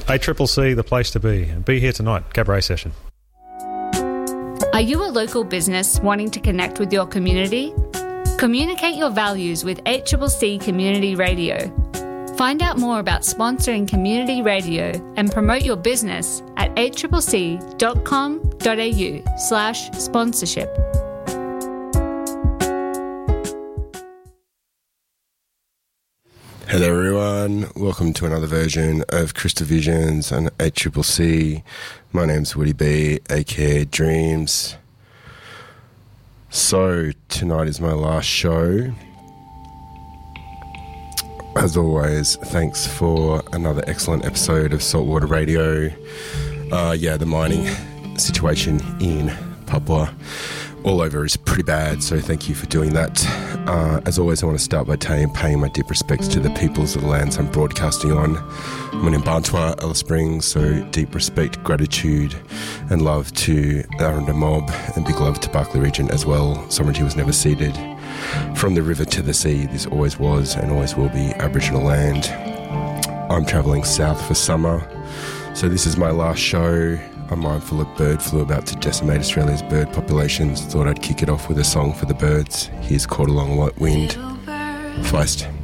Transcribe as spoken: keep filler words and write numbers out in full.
A C C C, the place to be. And be here tonight, cabaret session. Are you a local business wanting to connect with your community? Communicate your values with H C C C Community Radio. Find out more about sponsoring community radio and promote your business at hccc.com.au slash sponsorship. Hello everyone, welcome to another version of Crystal Visions on H C C C. My name's Woody B, aka Dreams. So, tonight is my last show. As always, thanks for another excellent episode of Saltwater Radio. Uh, yeah, the mining situation in Papua all over is pretty bad, so thank you for doing that. Uh, as always, I want to start by t- paying my deep respects to the peoples of the lands I'm broadcasting on. I'm in Bantua, Alice Springs, so deep respect, gratitude and love to Aranda Mob, and big love to Barkly Region as well. Sovereignty was never ceded. From the river to the sea, this always was and always will be Aboriginal land. I'm travelling south for summer, so this is my last show. I'm mindful of bird flu about to decimate Australia's bird populations. Thought I'd kick it off with a song for the birds. Here's Caught Along White Wind. Feist.